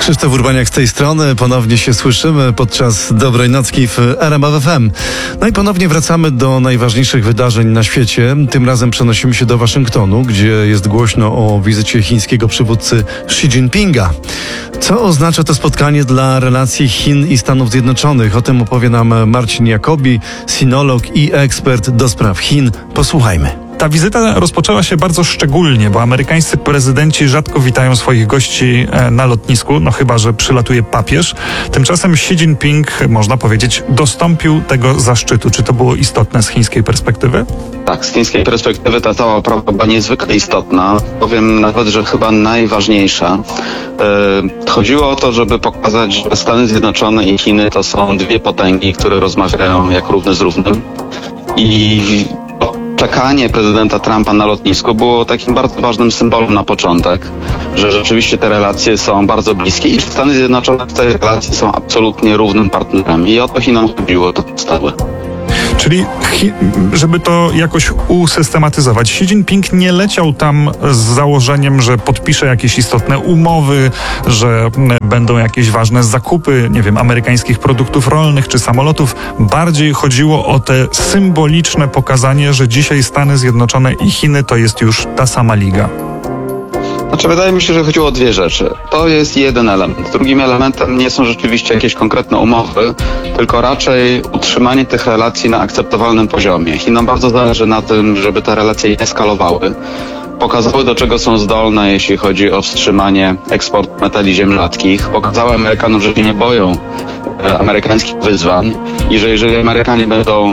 Krzysztof Urbaniak z tej strony. Ponownie się słyszymy podczas Dobrej Nocki w RMF FM. No i ponownie wracamy do najważniejszych wydarzeń na świecie. Tym razem przenosimy się do Waszyngtonu, gdzie jest głośno o wizycie chińskiego przywódcy Xi Jinpinga. Co oznacza to spotkanie dla relacji Chin i Stanów Zjednoczonych? O tym opowie nam Marcin Jacobi, sinolog i ekspert do spraw Chin. Posłuchajmy. Ta wizyta rozpoczęła się bardzo szczególnie, bo amerykańscy prezydenci rzadko witają swoich gości na lotnisku, no chyba że przylatuje papież. Tymczasem Xi Jinping, można powiedzieć, dostąpił tego zaszczytu. Czy to było istotne z chińskiej perspektywy? Tak, z chińskiej perspektywy ta cała sprawa była niezwykle istotna. Powiem nawet, że chyba najważniejsza. Chodziło o to, żeby pokazać, że Stany Zjednoczone i Chiny to są dwie potęgi, które rozmawiają jak równy z równym. I czekanie prezydenta Trumpa na lotnisku było takim bardzo ważnym symbolem na początek, że rzeczywiście te relacje są bardzo bliskie i że Stany Zjednoczone w tej relacji są absolutnie równym partnerem. I o to Chinom chodziło, to podstawy. Czyli, żeby to jakoś usystematyzować, Xi Jinping nie leciał tam z założeniem, że podpisze jakieś istotne umowy, że będą jakieś ważne zakupy, nie wiem, amerykańskich produktów rolnych czy samolotów. Bardziej chodziło o te symboliczne pokazanie, że dzisiaj Stany Zjednoczone i Chiny to jest już ta sama liga. Znaczy, wydaje mi się, że chodziło o dwie rzeczy. To jest jeden element. Drugim elementem nie są rzeczywiście jakieś konkretne umowy, tylko raczej utrzymanie tych relacji na akceptowalnym poziomie. Chinom bardzo zależy na tym, żeby te relacje nie eskalowały. Pokazały, do czego są zdolne, jeśli chodzi o wstrzymanie eksportu metali ziemlatkich. Pokazały Amerykanom, że się nie boją amerykańskich wyzwań i że jeżeli Amerykanie będą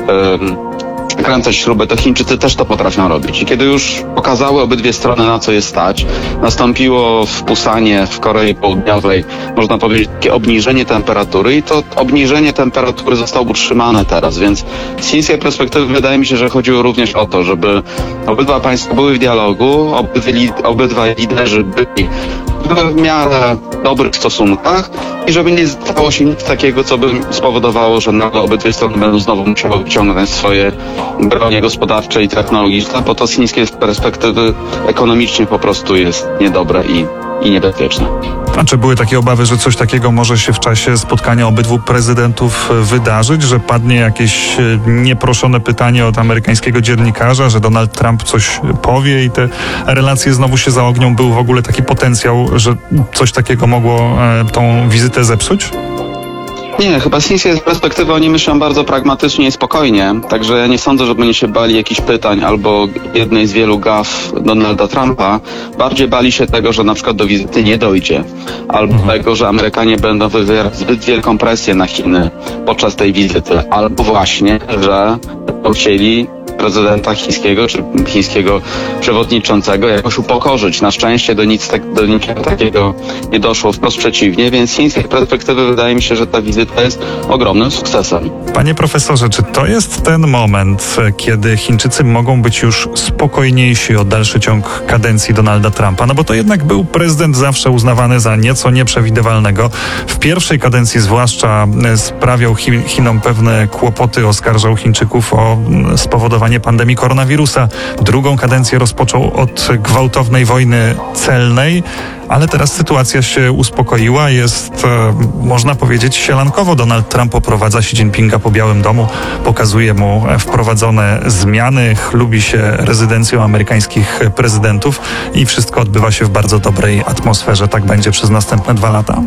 kręcać śrubę, to Chińczycy też to potrafią robić. I kiedy już pokazały obydwie strony, na co je stać, nastąpiło w Pusanie, w Korei Południowej, można powiedzieć, takie obniżenie temperatury i to obniżenie temperatury zostało utrzymane teraz, więc z chińskiej perspektywy wydaje mi się, że chodziło również o to, żeby obydwa państwa były w dialogu, obydwaj liderzy byli w miarę dobrych stosunkach i żeby nie stało się nic takiego, co by spowodowało, że nagle obydwie strony będą znowu musiały wyciągnąć swoje bronie gospodarcze i technologiczne, bo to z chińskiej perspektywy ekonomicznie po prostu jest niedobre i niebezpieczne. A czy były takie obawy, że coś takiego może się w czasie spotkania obydwu prezydentów wydarzyć, że padnie jakieś nieproszone pytanie od amerykańskiego dziennikarza, że Donald Trump coś powie i te relacje znowu się zaognią? Był w ogóle taki potencjał, że coś takiego mogło tą wizytę zepsuć? Nie, chyba z chińskiej perspektywy oni myślą bardzo pragmatycznie i spokojnie, także ja nie sądzę, żeby oni się bali jakichś pytań albo jednej z wielu gaf Donalda Trumpa. Bardziej bali się tego, że na przykład do wizyty nie dojdzie, albo tego, że Amerykanie będą wywierać zbyt wielką presję na Chiny podczas tej wizyty, albo właśnie, że chcieli prezydenta chińskiego czy chińskiego przewodniczącego jakoś upokorzyć. Na szczęście do niczego takiego nie doszło, wprost przeciwnie, więc z chińskiej perspektywy wydaje mi się, że ta wizyta jest ogromnym sukcesem. Panie profesorze, czy to jest ten moment, kiedy Chińczycy mogą być już spokojniejsi o dalszy ciąg kadencji Donalda Trumpa? No bo to jednak był prezydent zawsze uznawany za nieco nieprzewidywalnego. W pierwszej kadencji zwłaszcza sprawiał Chinom pewne kłopoty, oskarżał Chińczyków o spowodowanie pandemii koronawirusa. Drugą kadencję rozpoczął od gwałtownej wojny celnej, ale teraz sytuacja się uspokoiła. Jest, można powiedzieć, sielankowo. Donald Trump oprowadza Xi Jinpinga po Białym Domu, pokazuje mu wprowadzone zmiany, chlubi się rezydencją amerykańskich prezydentów i wszystko odbywa się w bardzo dobrej atmosferze. Tak będzie przez następne 2 lata?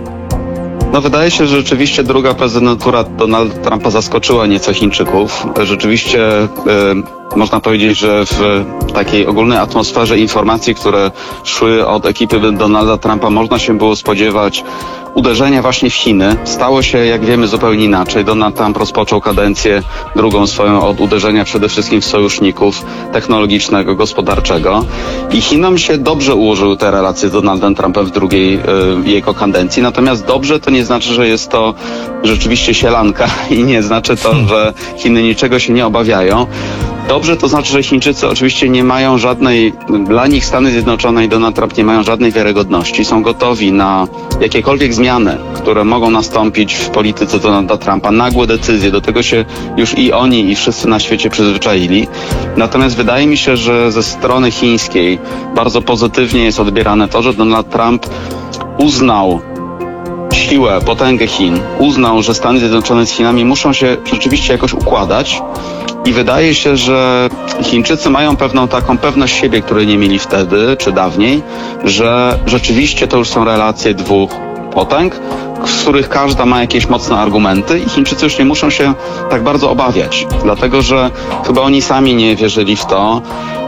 No wydaje się, że rzeczywiście druga prezydentura Donalda Trumpa zaskoczyła nieco Chińczyków. Rzeczywiście można powiedzieć, że w takiej ogólnej atmosferze informacji, które szły od ekipy Donalda Trumpa, można się było spodziewać uderzenia właśnie w Chiny. Stało się, jak wiemy, zupełnie inaczej. Donald Trump rozpoczął kadencję drugą swoją od uderzenia przede wszystkim w sojuszników technologicznego, gospodarczego. I Chinom się dobrze ułożyły te relacje z Donaldem Trumpem w drugiej jego kadencji. Natomiast dobrze to nie znaczy, że jest to rzeczywiście sielanka i nie znaczy to, że Chiny niczego się nie obawiają. Dobrze to znaczy, że Chińczycy oczywiście nie mają żadnej, dla nich Stany Zjednoczone i Donald Trump nie mają żadnej wiarygodności. Są gotowi na jakiekolwiek zmiany, które mogą nastąpić w polityce Donalda Trumpa. Nagłe decyzje, do tego się już i oni, i wszyscy na świecie przyzwyczaili. Natomiast wydaje mi się, że ze strony chińskiej bardzo pozytywnie jest odbierane to, że Donald Trump uznał siłę, potęgę Chin, uznał, że Stany Zjednoczone z Chinami muszą się rzeczywiście jakoś układać i wydaje się, że Chińczycy mają pewną taką pewność siebie, której nie mieli wtedy czy dawniej, że rzeczywiście to już są relacje dwóch potęg, z których każda ma jakieś mocne argumenty i Chińczycy już nie muszą się tak bardzo obawiać, dlatego że chyba oni sami nie wierzyli w to,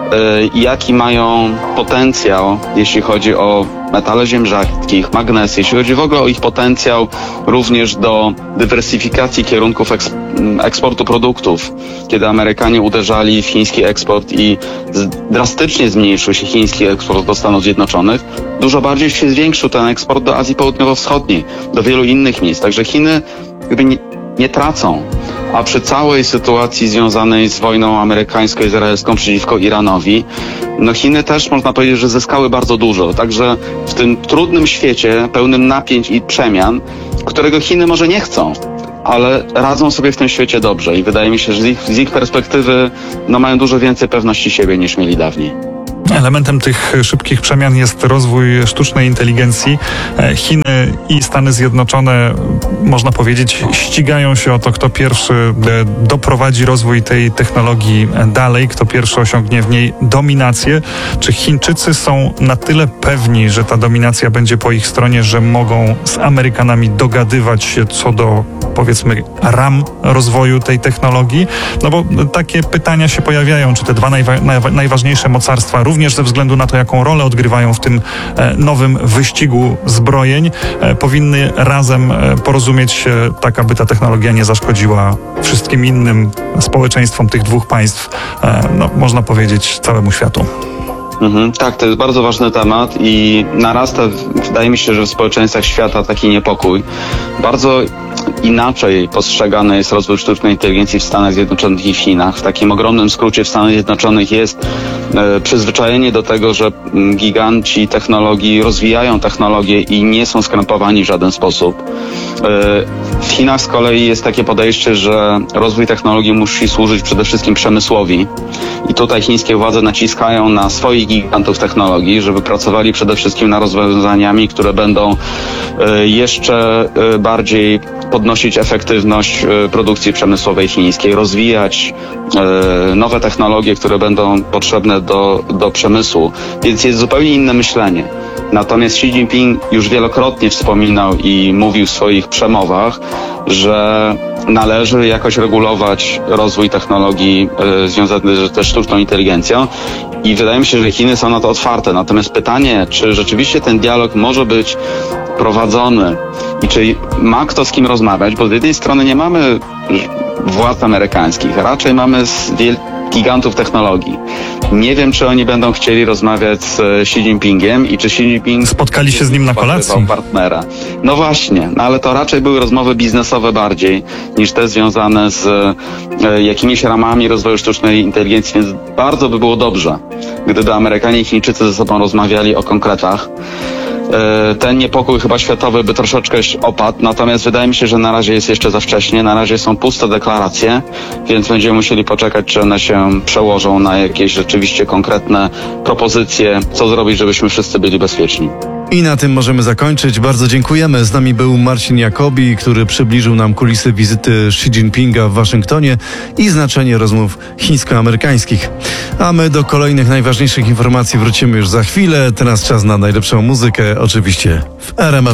jaki mają potencjał, jeśli chodzi o metale ziem rzadkich, magnesy, jeśli chodzi w ogóle o ich potencjał również do dywersyfikacji kierunków eksportu produktów. Kiedy Amerykanie uderzali w chiński eksport i drastycznie zmniejszył się chiński eksport do Stanów Zjednoczonych, dużo bardziej się zwiększył ten eksport do Azji Południowo-Wschodniej, do wielu innych miejsc. Także Chiny jakby nie tracą. A przy całej sytuacji związanej z wojną amerykańsko-izraelską przeciwko Iranowi, no Chiny też można powiedzieć, że zyskały bardzo dużo. Także w tym trudnym świecie, pełnym napięć i przemian, którego Chiny może nie chcą, ale radzą sobie w tym świecie dobrze i wydaje mi się, że z ich perspektywy mają dużo więcej pewności siebie niż mieli dawniej. Elementem tych szybkich przemian jest rozwój sztucznej inteligencji. Chiny i Stany Zjednoczone, można powiedzieć, ścigają się o to, kto pierwszy doprowadzi rozwój tej technologii dalej, kto pierwszy osiągnie w niej dominację. Czy Chińczycy są na tyle pewni, że ta dominacja będzie po ich stronie, że mogą z Amerykanami dogadywać się co do, powiedzmy, ram rozwoju tej technologii? No bo takie pytania się pojawiają, czy te dwa najważniejsze mocarstwa, również ze względu na to, jaką rolę odgrywają w tym nowym wyścigu zbrojeń, powinny razem porozumieć się tak, aby ta technologia nie zaszkodziła wszystkim innym społeczeństwom tych dwóch państw, można powiedzieć, całemu światu. Tak, to jest bardzo ważny temat i narasta, wydaje mi się, że w społeczeństwach świata taki niepokój. Bardzo inaczej postrzegany jest rozwój sztucznej inteligencji w Stanach Zjednoczonych i w Chinach. W takim ogromnym skrócie w Stanach Zjednoczonych jest przyzwyczajenie do tego, że giganci technologii rozwijają technologię i nie są skrępowani w żaden sposób. W Chinach z kolei jest takie podejście, że rozwój technologii musi służyć przede wszystkim przemysłowi i tutaj chińskie władze naciskają na swoich gigantów technologii, żeby pracowali przede wszystkim nad rozwiązaniami, które będą jeszcze bardziej podnosić efektywność produkcji przemysłowej chińskiej, rozwijać nowe technologie, które będą potrzebne do przemysłu, więc jest zupełnie inne myślenie. Natomiast Xi Jinping już wielokrotnie wspominał i mówił w swoich przemowach, że należy jakoś regulować rozwój technologii związany ze sztuczną inteligencją i wydaje mi się, że Chiny są na to otwarte. Natomiast pytanie, czy rzeczywiście ten dialog może być prowadzony i czy ma kto z kim rozmawiać, bo z jednej strony nie mamy władz amerykańskich, raczej mamy gigantów technologii. Nie wiem, czy oni będą chcieli rozmawiać z Xi Jinpingiem i czy Xi Jinping spotkali się z nim na kolacji. Partnera. No właśnie, ale to raczej były rozmowy biznesowe bardziej niż te związane z jakimiś ramami rozwoju sztucznej inteligencji, więc bardzo by było dobrze, gdyby Amerykanie i Chińczycy ze sobą rozmawiali o konkretach. Ten niepokój chyba światowy by troszeczkę opadł, natomiast wydaje mi się, że na razie jest jeszcze za wcześnie, na razie są puste deklaracje, więc będziemy musieli poczekać, czy one się przełożą na jakieś rzeczywiście konkretne propozycje, co zrobić, żebyśmy wszyscy byli bezpieczni. I na tym możemy zakończyć. Bardzo dziękujemy. Z nami był Marcin Jacobi, który przybliżył nam kulisy wizyty Xi Jinpinga w Waszyngtonie i znaczenie rozmów chińsko-amerykańskich. A my do kolejnych najważniejszych informacji wrócimy już za chwilę. Teraz czas na najlepszą muzykę, oczywiście w RMF.